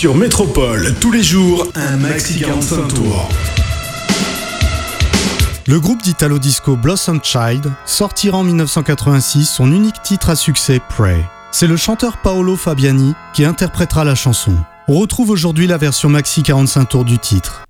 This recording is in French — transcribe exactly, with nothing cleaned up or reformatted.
Sur Métropole, tous les jours, un maxi quarante-cinq tours. Le groupe d'Italo Disco Blossom Child sortira en dix-neuf cent quatre-vingt-six son unique titre à succès, Pray. C'est le chanteur Paolo Fabiani qui interprétera la chanson. On retrouve aujourd'hui la version maxi quarante-cinq tours du titre.